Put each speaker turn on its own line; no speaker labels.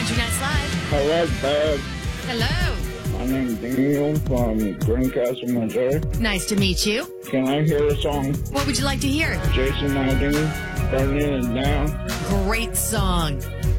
Country Nights Live.
Hello, Bob.
Hello.
My name's Daniel from Greencastle, Missouri.
Nice to meet you.
Can I hear a song?
What would you like to hear?
Jason Aldean, Burning It Down.
Great song.